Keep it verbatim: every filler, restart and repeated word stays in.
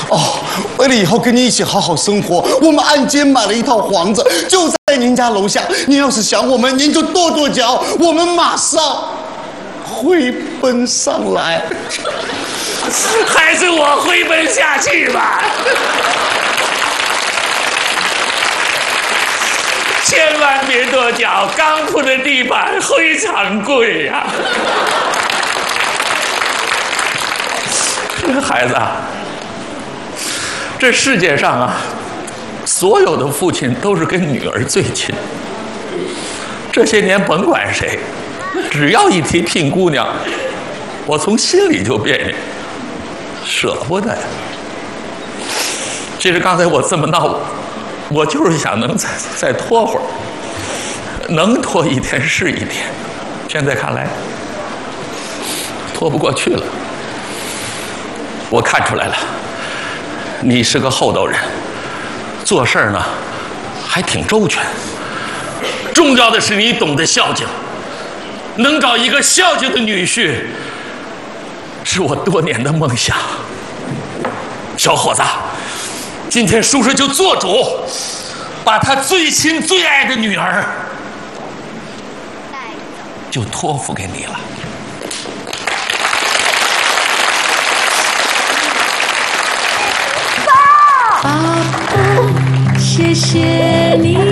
哦，为了以后跟你一起好好生活，我们按揭买了一套房子，就在您家楼下。您要是想我们，您就跺跺脚，我们马上会奔上来。 还是我回奔下去吧。千万别跺脚，钢铺的地板非常贵呀、啊。这孩子啊，这世界上啊，所有的父亲都是跟女儿最亲。这些年甭管谁，只要一提聘姑娘，我从心里就别扭，舍不得呀。其实刚才我这么闹，我就是想能再再拖会儿，能拖一天是一天。现在看来，拖不过去了。我看出来了，你是个厚道人，做事儿呢还挺周全。重要的是你懂得孝敬，能找一个孝敬的女婿，是我多年的梦想。小伙子，今天叔叔就做主，把他最亲最爱的女儿就托付给你了。 爸，谢谢你。